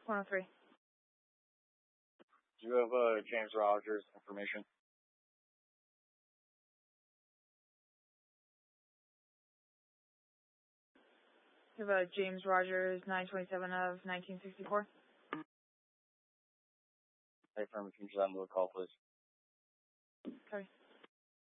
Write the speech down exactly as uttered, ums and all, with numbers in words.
one oh three. Do you have uh, James Rogers information? You have uh, James Rogers, nine twenty-seven of nineteen sixty-four. Hey, firm, if you can just have a call, please. Okay.